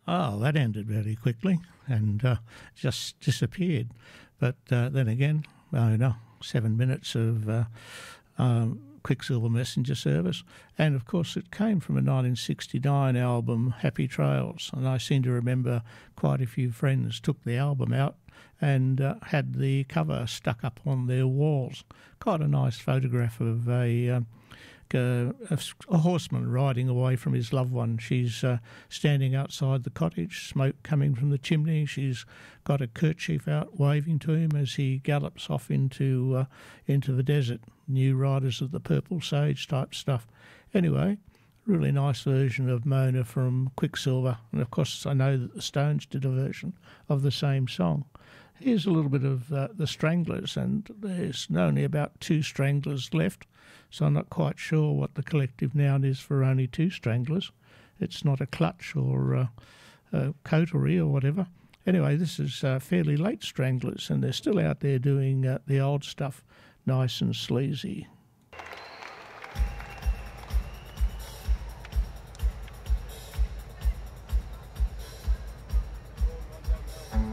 Oh, that ended very quickly and just disappeared. But then again, I know, 7 minutes of Quicksilver Messenger Service. And of course, it came from a 1969 album, Happy Trails. And I seem to remember quite a few friends took the album out and had the cover stuck up on their walls. Quite a nice photograph of a horseman riding away from his loved one. She's standing outside the cottage, smoke coming from the chimney. She's got a kerchief out waving to him as he gallops off into the desert. New Riders of the Purple Sage type stuff. Anyway, really nice version of Mona from Quicksilver. And of course, I know that the Stones did a version of the same song. Here's a little bit of the Stranglers, and there's only about 2 Stranglers left, so I'm not quite sure what the collective noun is for only 2 Stranglers. It's not a clutch or a coterie or whatever. Anyway, this is fairly late Stranglers, and they're still out there doing the old stuff, nice and sleazy.